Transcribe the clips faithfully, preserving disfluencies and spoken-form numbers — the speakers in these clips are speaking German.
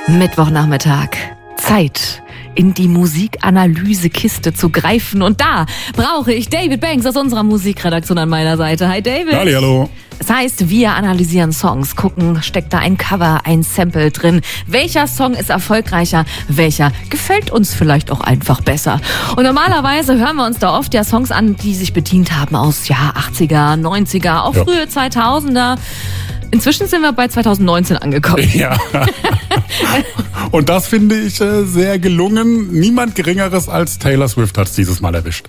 Mittwochnachmittag. Zeit, in die Musikanalysekiste zu greifen. Und da brauche ich David Banks aus unserer Musikredaktion an meiner Seite. Hi David. Hallo. Das heißt, wir analysieren Songs, gucken, steckt da ein Cover, ein Sample drin. Welcher Song ist erfolgreicher? Welcher gefällt uns vielleicht auch einfach besser? Und normalerweise hören wir uns da oft ja Songs an, die sich bedient haben aus ja achtziger, neunziger, auch Ja. frühe zweitausender. Inzwischen sind wir bei zweitausendneunzehn angekommen. Ja. Und das finde ich äh, sehr gelungen. Niemand Geringeres als Taylor Swift hat es dieses Mal erwischt.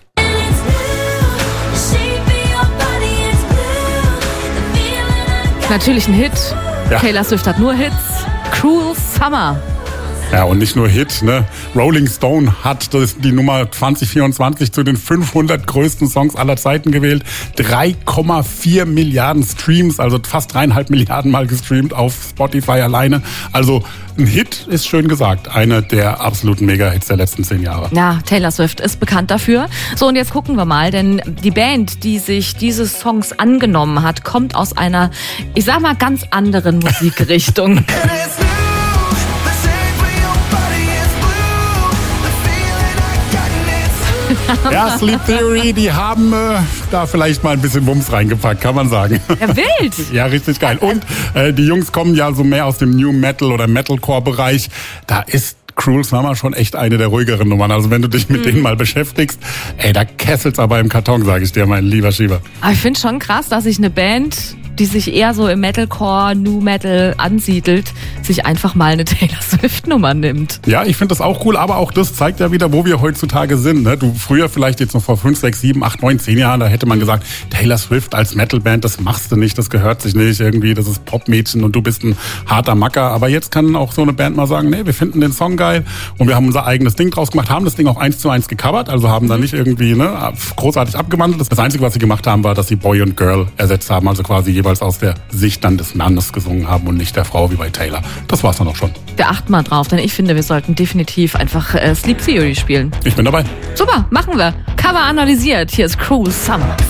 Natürlich ein Hit. Ja. Taylor Swift hat nur Hits. Cruel Summer. Ja, und nicht nur Hit, ne? Rolling Stone hat das, die Nummer zwanzig vierundzwanzig zu den fünfhundert größten Songs aller Zeiten gewählt. drei Komma vier Milliarden Streams, also fast dreieinhalb Milliarden Mal gestreamt auf Spotify alleine. Also ein Hit ist schön gesagt. Einer der absoluten Mega-Hits der letzten zehn Jahre. Ja, Taylor Swift ist bekannt dafür. So, und jetzt gucken wir mal, denn die Band, die sich diese Songs angenommen hat, kommt aus einer, ich sag mal, ganz anderen Musikrichtung. Ja, Sleep Theory, die haben äh, da vielleicht mal ein bisschen Wumms reingepackt, kann man sagen. Ja, wild. Ja, richtig geil. Und äh, die Jungs kommen ja so mehr aus dem New Metal oder Metalcore-Bereich. Da ist Cruel Summer schon echt eine der ruhigeren Nummern. Also wenn du dich mit mhm. denen mal beschäftigst, ey, da kesselt's aber im Karton, sage ich dir, mein lieber Schieber. Aber ich finde schon krass, dass sich eine Band, die sich eher so im Metalcore, New Metal ansiedelt, sich einfach mal eine Taylor Swift-Nummer nimmt. Ja, ich finde das auch cool, aber auch das zeigt ja wieder, wo wir heutzutage sind. Ne? Du früher vielleicht jetzt noch vor fünf, sechs, sieben, acht, neun, zehn Jahren, da hätte man gesagt, Taylor Swift als Metalband, das machst du nicht, das gehört sich nicht irgendwie, das ist Popmädchen und du bist ein harter Macker. Aber jetzt kann auch so eine Band mal sagen, nee, wir finden den Song geil und wir haben unser eigenes Ding draus gemacht, haben das Ding auch eins zu eins gecovert, also haben da nicht irgendwie ne, großartig abgewandelt. Das Einzige, was sie gemacht haben, war, dass sie Boy und Girl ersetzt haben, also quasi jeweils aus der Sicht dann des Mannes gesungen haben und nicht der Frau wie bei Taylor. Das war's dann auch schon. Wir achten mal drauf, denn ich finde, wir sollten definitiv einfach äh, Sleep Theory spielen. Ich bin dabei. Super, machen wir. Cover analysiert. Hier ist Cruel Summer.